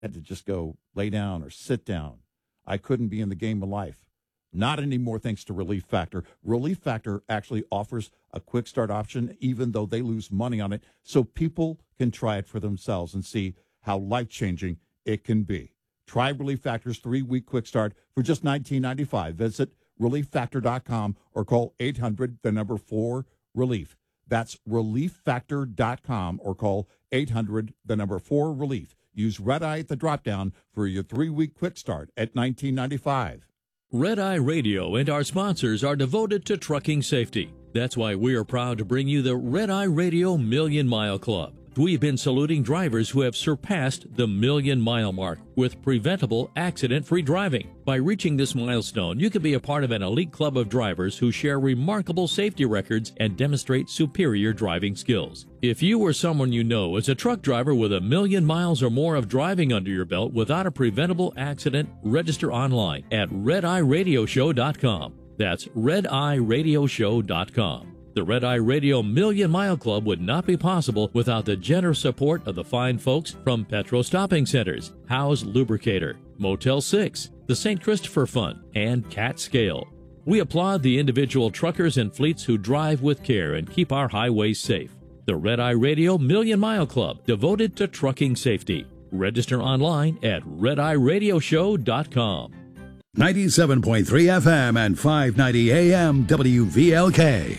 had to just go lay down or sit down. I couldn't be in the game of life. Not anymore, thanks to Relief Factor. Relief Factor actually offers a quick start option, even though they lose money on it, so people can try it for themselves and see how life-changing it can be. Try Relief Factor's 3-week quick start for just $19.95. Visit ReliefFactor.com or call 800-4-RELIEF. That's ReliefFactor.com or call 800-4-RELIEF. Use Red Eye at the drop-down for your 3-week quick start at $19.95. Red Eye Radio and our sponsors are devoted to trucking safety. That's why we are proud to bring you the Red Eye Radio Million Mile Club. We've been saluting drivers who have surpassed the million-mile mark with preventable, accident-free driving. By reaching this milestone, you can be a part of an elite club of drivers who share remarkable safety records and demonstrate superior driving skills. If you or someone you know is a truck driver with 1 million miles or more of driving under your belt without a preventable accident, register online at RedEyeRadioshow.com. That's RedEyeRadioshow.com. The Red Eye Radio Million Mile Club would not be possible without the generous support of the fine folks from Petro Stopping Centers, Howe's Lubricator, Motel 6, the St. Christopher Fund, and Cat Scale. We applaud the individual truckers and fleets who drive with care and keep our highways safe. The Red Eye Radio Million Mile Club, devoted to trucking safety. Register online at RedEyeRadioshow.com. 97.3 FM and 590 AM WVLK.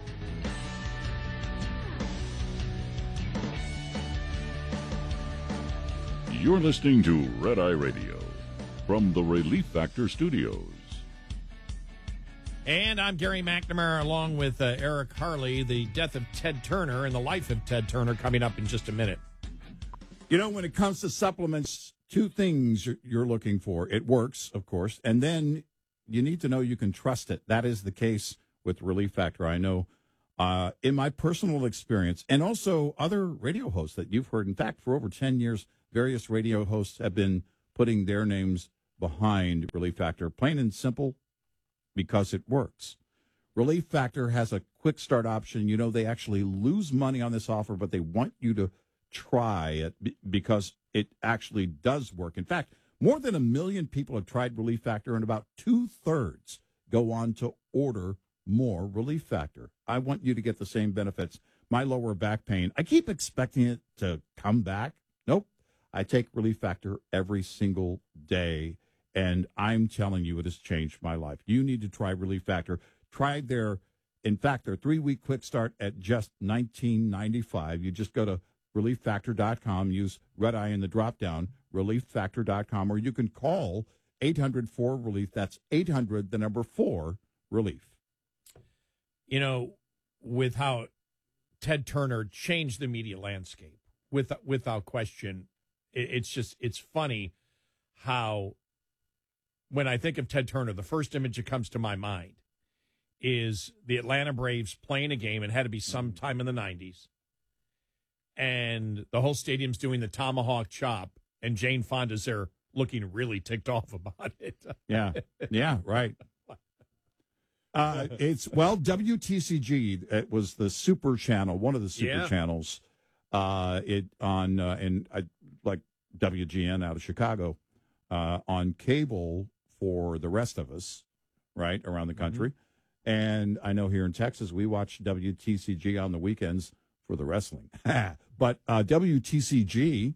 You're listening to Red Eye Radio from the Relief Factor Studios. And I'm Gary McNamara along with Eric Harley, the death of Ted Turner and the life of Ted Turner coming up in just a minute. You know, when it comes to supplements, 2 things you're looking for. It works, of course, and then you need to know you can trust it. That is the case with Relief Factor. I know in my personal experience, and also other radio hosts that you've heard. In fact, for over 10 years, various radio hosts have been putting their names behind Relief Factor, plain and simple, because it works. Relief Factor has a quick start option. You know, they actually lose money on this offer, but they want you to try it because it actually does work. In fact, more than 1 million people have tried Relief Factor, and about 2/3 go on to order more Relief Factor. I want you to get the same benefits. My lower back pain, I keep expecting it to come back. Nope. I take Relief Factor every single day, and I'm telling you, it has changed my life. You need to try Relief Factor. Try their 3-week quick start at just $19.95. You just go to ReliefFactor.com, use Red Eye in the drop-down, ReliefFactor.com, or you can call 800-4-RELIEF. That's 800-4-RELIEF. You know, with how Ted Turner changed the media landscape, without question, it's funny how when I think of Ted Turner, the first image that comes to my mind is the Atlanta Braves playing a game. It had to be sometime in the 90s. And the whole stadium's doing the tomahawk chop, and Jane Fonda's there looking really ticked off about it. Yeah, right. WTCG. It was the super channel, one of the super channels. Like WGN out of Chicago, on cable for the rest of us, right around the country. Mm-hmm. And I know here in Texas we watch WTCG on the weekends for the wrestling. But WTCG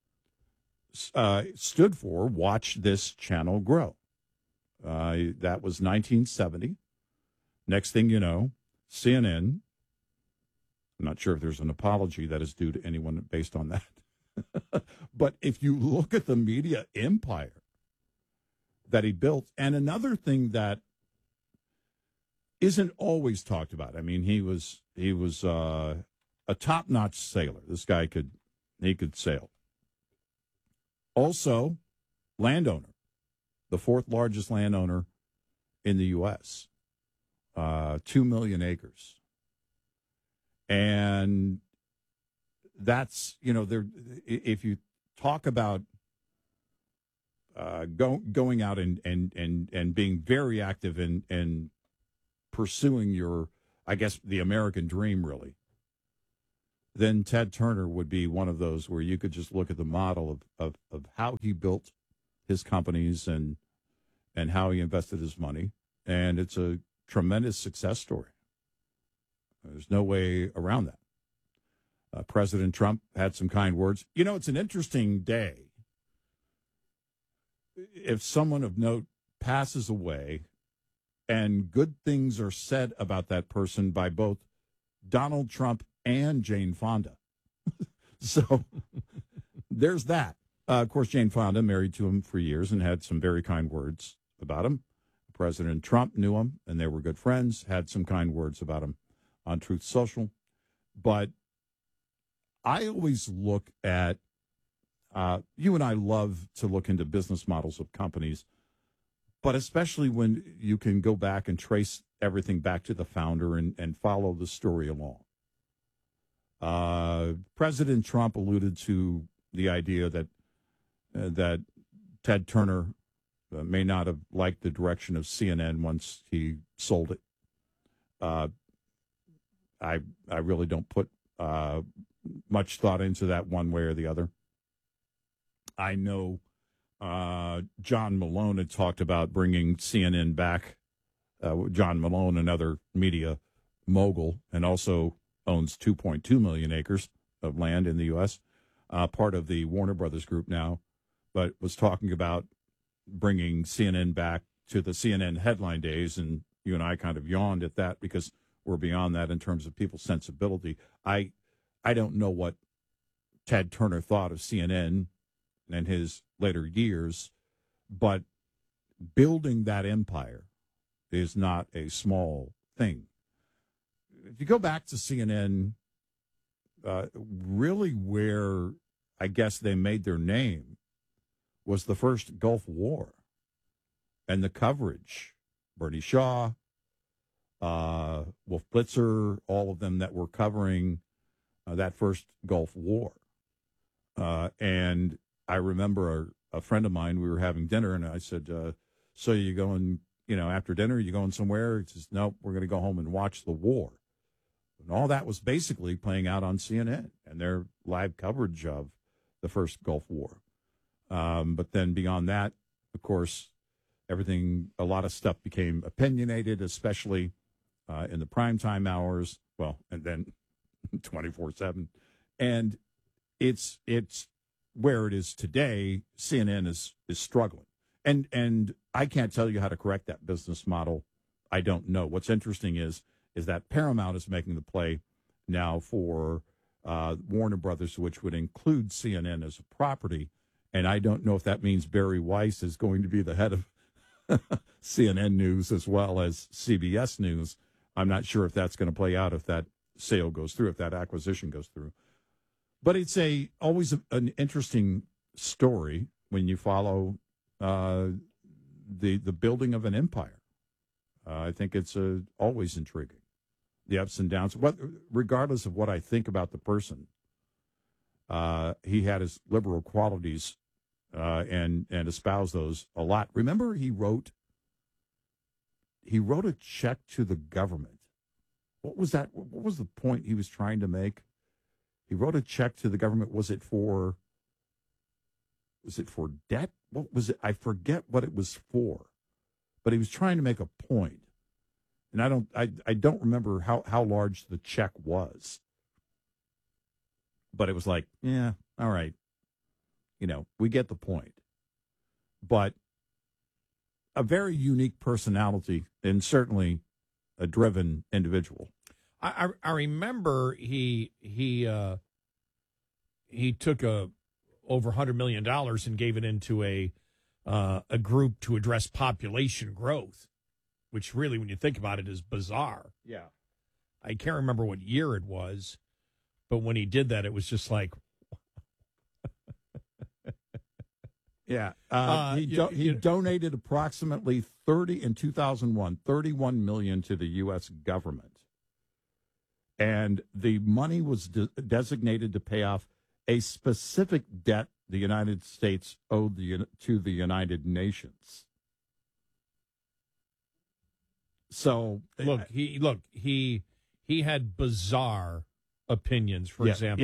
stood for Watch This Channel Grow. That was 1970. Next thing you know, CNN. I'm not sure if there's an apology that is due to anyone based on that. But if you look at the media empire that he built, and another thing that isn't always talked about. I mean, he was a top-notch sailor. This guy could sail. Also, landowner, the 4th largest landowner in the U.S., 2 million acres. And that's, if you talk about going out and being very active in pursuing your, I guess, the American dream, really, then Ted Turner would be one of those where you could just look at the model of how he built his companies and how he invested his money. And it's a tremendous success story. There's no way around that. President Trump had some kind words. You know, it's an interesting day. If someone of note passes away and good things are said about that person by both Donald Trump and Jane Fonda. So there's that. Of course, Jane Fonda married to him for years and had some very kind words about him. President Trump knew him, and they were good friends, had some kind words about him on Truth Social. But I always look at, you and I love to look into business models of companies, but especially when you can go back and trace everything back to the founder and follow the story along. President Trump alluded to the idea that Ted Turner may not have liked the direction of CNN once he sold it. I really don't put much thought into that one way or the other. I know John Malone had talked about bringing CNN back. John Malone, another media mogul, and also owns 2.2 million acres of land in the U.S., part of the Warner Brothers group now, but was talking about bringing CNN back to the CNN headline days, and you and I kind of yawned at that because we're beyond that in terms of people's sensibility. I don't know what Ted Turner thought of CNN in his later years, but building that empire is not a small thing. If you go back to CNN, really where I guess they made their name was the first Gulf War and the coverage. Bernie Shaw, Wolf Blitzer, all of them that were covering that first Gulf War. And I remember a friend of mine, we were having dinner, and I said, so you going, after dinner, you going somewhere? He says, nope, we're going to go home and watch the war. And all that was basically playing out on CNN and their live coverage of the first Gulf War. But then beyond that, of course, a lot of stuff became opinionated, especially in the primetime hours. Well, and then 24/7. And it's where it is today. CNN is struggling. And I can't tell you how to correct that business model. I don't know. What's interesting is that Paramount is making the play now for Warner Brothers, which would include CNN as a property. And I don't know if that means Barry Weiss is going to be the head of CNN News as well as CBS News. I'm not sure if that's going to play out, if that sale goes through, if that acquisition goes through. But it's always an interesting story when you follow the building of an empire. I think it's always intriguing, the ups and downs. Regardless of what I think about the person, he had his liberal qualities and espoused those a lot. Remember, he wrote a check to the government. What was that? What was the point he was trying to make? He wrote a check to the government. Was it for debt? What was it? I forget what it was for, but he was trying to make a point. And I don't remember how large the check was, but it was like, yeah, all right. We get the point. But a very unique personality and certainly a driven individual. I remember he took over $100 million and gave it into a group to address population growth, which really, when you think about it, is bizarre. Yeah. I can't remember what year it was, but when he did that, it was just like, yeah. He donated approximately in 2001, $31 million to the U.S. government. And the money was designated to pay off a specific debt the United States owed to the United Nations. So he had bizarre opinions. For example,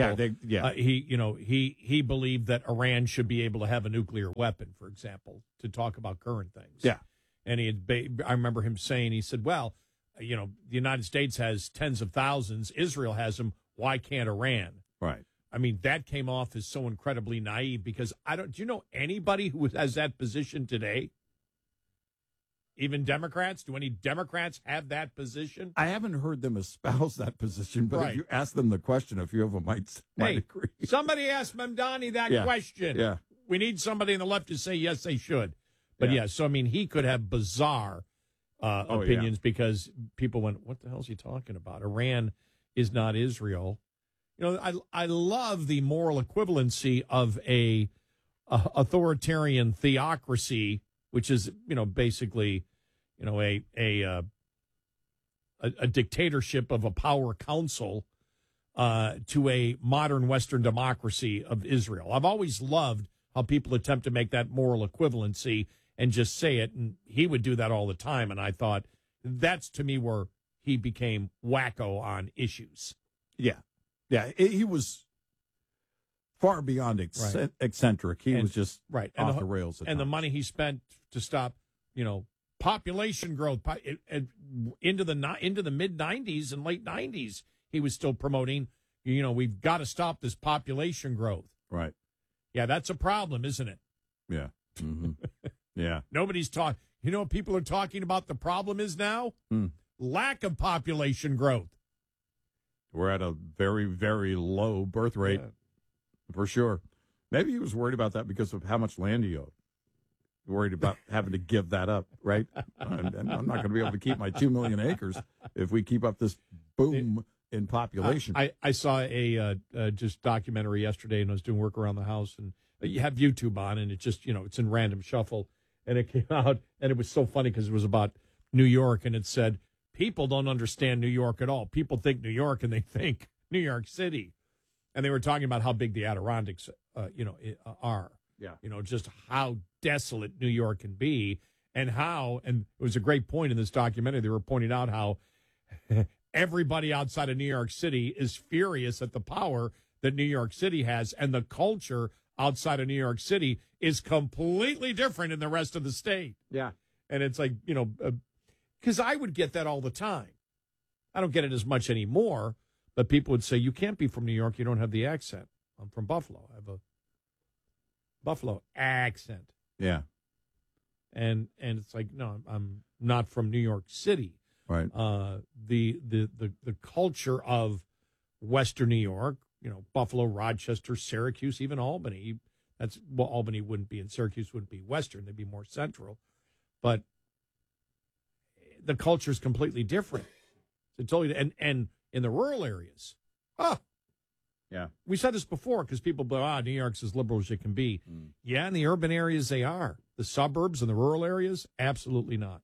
he believed that Iran should be able to have a nuclear weapon, for example, to talk about current things. Yeah, and I remember him saying, he said, "Well, the United States has tens of thousands. Israel has them. Why can't Iran?" Right. I mean, that came off as so incredibly naive because do you know anybody who has that position today? Even Democrats? Do any Democrats have that position? I haven't heard them espouse that position, but Right. if you ask them the question, a few of them might agree. Somebody asked Mamdani that question. Yeah. We need somebody on the left to say, yes, they should. But, so, I mean, he could have bizarre opinions because people went, what the hell is he talking about? Iran is not Israel. I love the moral equivalency of a authoritarian theocracy, which is, basically, a dictatorship of a power council to a modern Western democracy of Israel. I've always loved how people attempt to make that moral equivalency and just say it, and he would do that all the time, and I thought that's, to me, where he became wacko on issues. Yeah. Yeah, he was far beyond eccentric. He was just off the rails. And the money he spent to stop, population growth into the mid 90s and late 90s, he was still promoting. We've got to stop this population growth. Right. Yeah, that's a problem, isn't it? Yeah. Mm-hmm. Yeah. Nobody's talking. You know what people are talking about? The problem is now lack of population growth. We're at a very, very low birth rate, for sure. Maybe he was worried about that because of how much land he owed. Worried about having to give that up, right? And I'm not going to be able to keep my 2 million acres if we keep up this boom in population. I saw a just documentary yesterday, and I was doing work around the house, and you have YouTube on, and it just, it's in random shuffle, and it came out, and it was so funny because it was about New York, and it said, people don't understand New York at all. People think New York, and they think New York City. And they were talking about how big the Adirondacks, are. Yeah. Just how desolate New York can be, and it was a great point in this documentary. They were pointing out how everybody outside of New York City is furious at the power that New York City has, and the culture outside of New York City is completely different in the rest of the state. Yeah. And it's like, because I would get that all the time. I don't get it as much anymore, but people would say, you can't be from New York. You don't have the accent. I'm from Buffalo. I have a Buffalo accent. Yeah. And it's like, no, I'm not from New York City. Right. The culture of Western New York, Buffalo, Rochester, Syracuse, even Albany. Albany wouldn't be, and Syracuse wouldn't be Western. They'd be more central. But the culture is completely different. It's totally, and in the rural areas, yeah, we said this before because people go, New York's as liberal as it can be. Yeah, in the urban areas they are. The suburbs and the rural areas, absolutely not.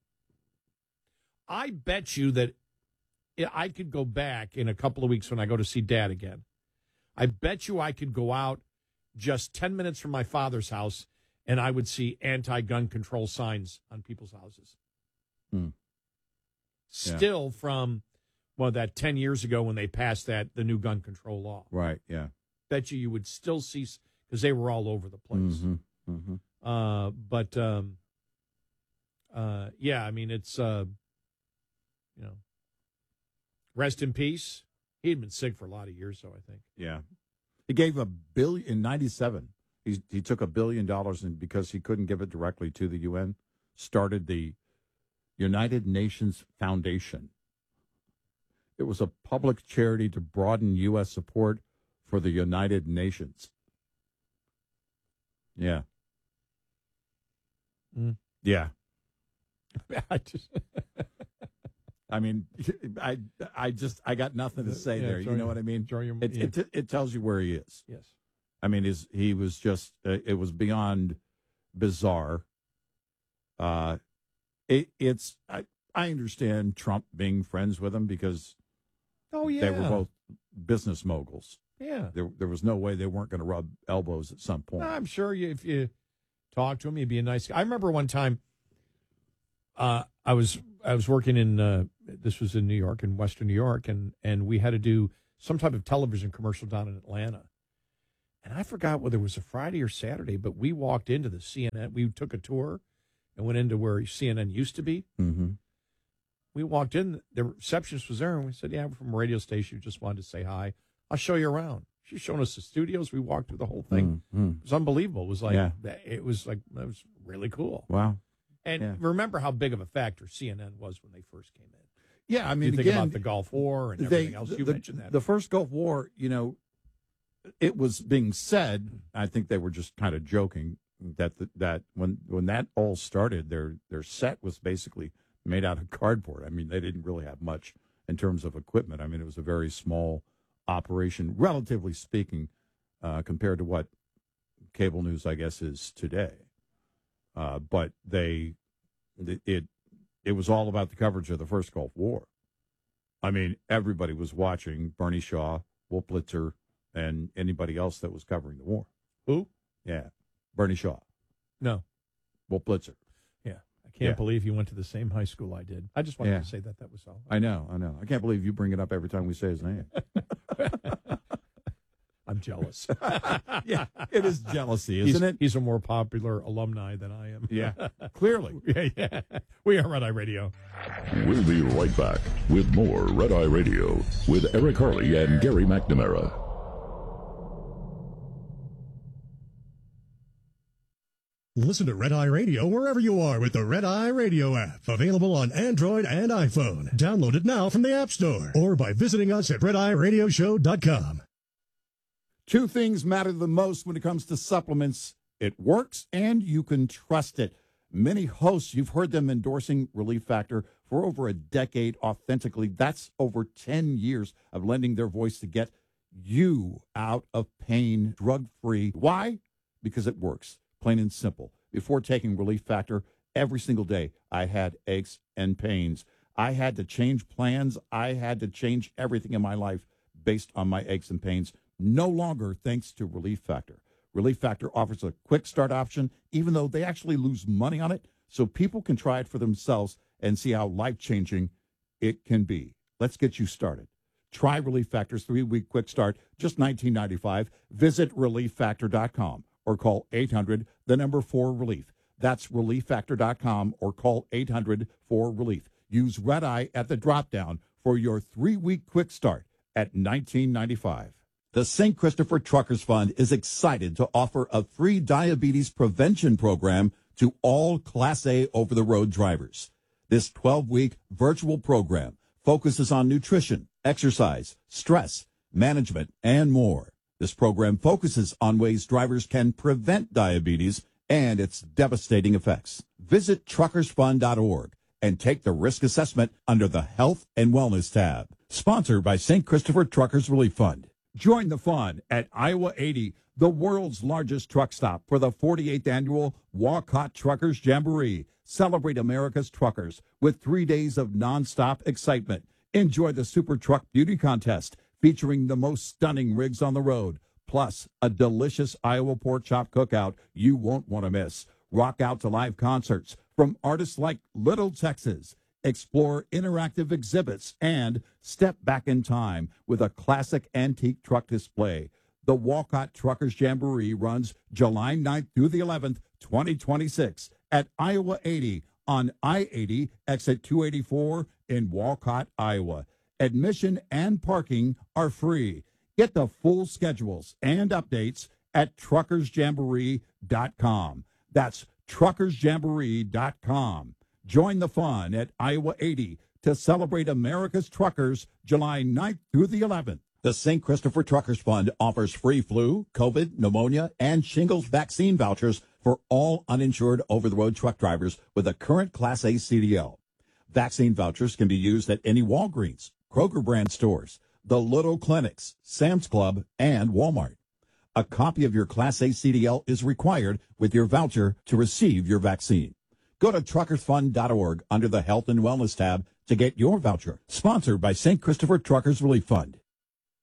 I bet you that I could go back in a couple of weeks when I go to see Dad again. I bet you I could go out just 10 minutes from my father's house and I would see anti-gun control signs on people's houses. Still from, that 10 years ago when they passed the new gun control law. Right, yeah. Bet you would still see, because they were all over the place. Mm-hmm. Mm-hmm. Yeah, I mean, it's, rest in peace. He'd been sick for a lot of years, though, I think. Yeah. He gave $1 billion in 97. He took $1 billion and because he couldn't give it directly to the UN, started the United Nations Foundation. It was a public charity to broaden U.S. support for the United Nations. Yeah. Yeah. I mean, I got nothing to say there. You know what I mean? It tells you where he is. Yes. I mean, he was just, it was beyond bizarre. I understand Trump being friends with him because they were both business moguls. Yeah. There was no way they weren't going to rub elbows at some point. I'm sure if you talk to him, he'd be a nice guy. I remember one time I was working in, this was in New York, in Western New York, and we had to do some type of television commercial down in Atlanta. And I forgot whether it was a Friday or Saturday, but we walked into the CNN. We took a tour and went into where CNN used to be. Mm-hmm. We walked in, the receptionist was there, and we said, yeah, we're from a radio station. We just wanted to say hi. I'll show you around. She's showing us the studios. We walked through the whole thing. Mm-hmm. It was unbelievable. It was like, Yeah. it was really cool. Wow. And remember how big of a factor CNN was when they first came in. Yeah, I mean, you think again, about the Gulf War and everything else. You mentioned that. The first Gulf War, you know, it was being said, I think they were just kind of joking, that that when that all started, their set was basically made out of cardboard. I mean, they didn't really have much in terms of equipment. I mean, it was a very small operation, relatively speaking, compared to what cable news, I guess, is today. But it was all about the coverage of the first Gulf War. I mean, everybody was watching Bernie Shaw, Wolf Blitzer, and anybody else that was covering the war. Who? Yeah, Bernie Shaw. No. Wolf Blitzer. Yeah. I can't believe you went to the same high school I did. I just wanted to say that was all. I know. I can't believe you bring it up every time we say his name. I'm jealous. Yeah, it is jealousy, isn't it? He's a more popular alumni than I am. Yeah, clearly. Yeah. We are Red Eye Radio. We'll be right back with more Red Eye Radio with Eric Harley and Gary McNamara. Listen to Red Eye Radio wherever you are with the Red Eye Radio app. Available on Android and iPhone. Download it now from the App Store or by visiting us at RedEyeRadioshow.com. Two things matter the most when it comes to supplements. It works and you can trust it. Many hosts, you've heard them endorsing Relief Factor for over a decade authentically. That's over 10 years of lending their voice to get you out of pain drug-free. Why? Because it works. Plain and simple. Before taking Relief Factor, every single day I had aches and pains. I had to change plans. I had to change everything in my life based on my aches and pains. No longer thanks to Relief Factor. Relief Factor offers a quick start option, even though they actually lose money on it, so people can try it for themselves and see how life-changing it can be. Let's get you started. Try Relief Factor's 3-week quick start, just $19.95. Visit ReliefFactor.com or call 800-4-RELIEF. That's ReliefFactor.com or call 800-4-RELIEF. Use Red Eye at the drop-down for your 3-week quick start at $19.95. The St. Christopher Truckers Fund is excited to offer a free diabetes prevention program to all Class A over-the-road drivers. This 12-week virtual program focuses on nutrition, exercise, stress, management, and more. This program focuses on ways drivers can prevent diabetes and its devastating effects. Visit truckersfund.org and take the risk assessment under the Health and Wellness tab. Sponsored by St. Christopher Truckers Relief Fund. Join the fun at Iowa 80, the world's largest truck stop, for the 48th annual Walcott Truckers Jamboree. Celebrate America's truckers with 3 days of nonstop excitement. Enjoy the Super Truck Beauty Contest, featuring the most stunning rigs on the road, plus a delicious Iowa pork chop cookout you won't want to miss. Rock out to live concerts from artists like Little Texas. Explore interactive exhibits and step back in time with a classic antique truck display. The Walcott Truckers Jamboree runs July 9th through the 11th, 2026 at Iowa 80 on I-80 exit 284 in Walcott, Iowa. Admission and parking are free. Get the full schedules and updates at truckersjamboree.com. That's truckersjamboree.com. Join the fun at Iowa 80 to celebrate America's truckers July 9th through the 11th. The St. Christopher Truckers Fund offers free flu, COVID, pneumonia, and shingles vaccine vouchers for all uninsured over-the-road truck drivers with a current Class A CDL. Vaccine vouchers can be used at any Walgreens, Kroger brand stores, the Little Clinics, Sam's Club, and Walmart. A copy of your Class A CDL is required with your voucher to receive your vaccine. Go to truckersfund.org under the Health and Wellness tab to get your voucher. Sponsored by St. Christopher Truckers Relief Fund.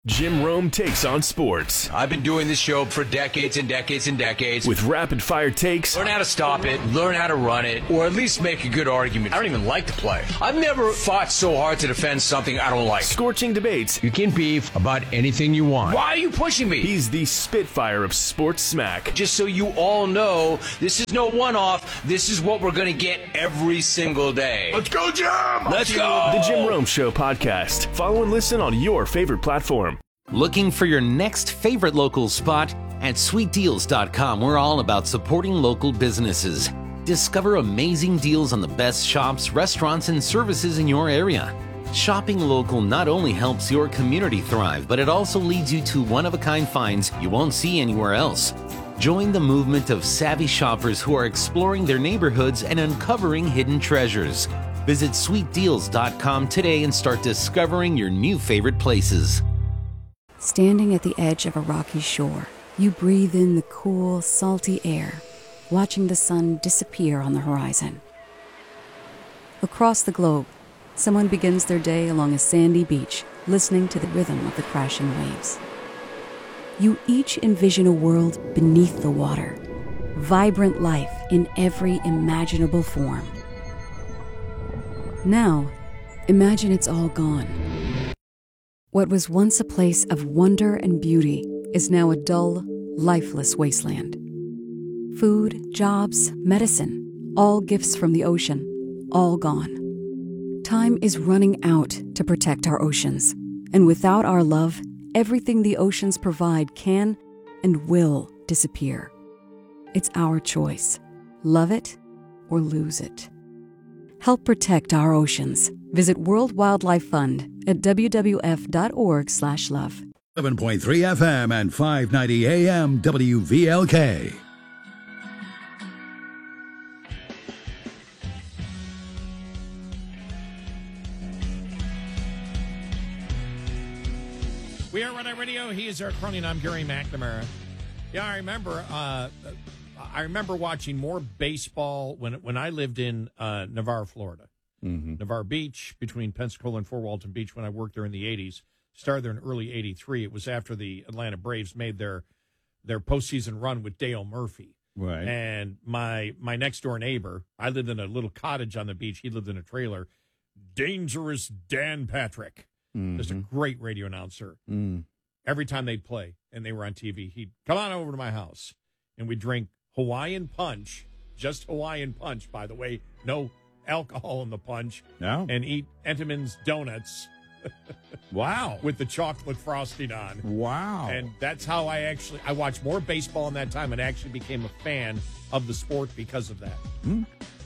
Jim Rome takes on sports. I've been doing this show for decades and decades and decades. With rapid-fire takes. Learn how to stop it, learn how to run it, or at least make a good argument. I don't even like to play. I've never fought so hard to defend something I don't like. Scorching debates. You can beef about anything you want. Why are you pushing me? He's the Spitfire of sports smack. Just so you all know, this is no one-off. This is what we're going to get every single day. Let's go, Jim! Let's go! The Jim Rome Show podcast. Follow and listen on your favorite platform. Looking for your next favorite local spot? At sweetdeals.com, we're all about supporting local businesses. Discover amazing deals on the best shops, restaurants, and services in your area. Shopping local not only helps your community thrive, but it also leads you to one-of-a-kind finds you won't see anywhere else. Join the movement of savvy shoppers who are exploring their neighborhoods and uncovering hidden treasures. Visit sweetdeals.com today and start discovering your new favorite places. Standing at the edge of a rocky shore, you breathe in the cool, salty air, watching the sun disappear on the horizon. Across the globe, someone begins their day along a sandy beach, listening to the rhythm of the crashing waves. You each envision a world beneath the water, vibrant life in every imaginable form. Now, imagine it's all gone. What was once a place of wonder and beauty is now a dull, lifeless wasteland. Food, jobs, medicine, all gifts from the ocean, all gone. Time is running out to protect our oceans, and without our love, everything the oceans provide can and will disappear. It's our choice. Love it or lose it. Help protect our oceans. Visit World Wildlife Fund at wwf.org/love. 7.3 FM and 590 AM WVLK. We are Red Eye Radio. He is our crony, and I'm Gary McNamara. Yeah, I remember watching more baseball when I lived in Navarre, Florida. Mm-hmm. Navarre Beach, between Pensacola and Fort Walton Beach, when I worked there in the 80s. Started there in early 83. It was after the Atlanta Braves made their postseason run with Dale Murphy. Right. And my next-door neighbor, I lived in a little cottage on the beach. He lived in a trailer. Dangerous Dan Patrick. Mm-hmm. Just a great radio announcer. Mm. Every time they'd play and they were on TV, he'd come on over to my house, and we'd drink Hawaiian Punch, just Hawaiian Punch, by the way, no alcohol in the punch, no, and eat Entenmann's donuts. Wow. With the chocolate frosting on. Wow. And that's how I watched more baseball in that time and actually became a fan of the sport because of that.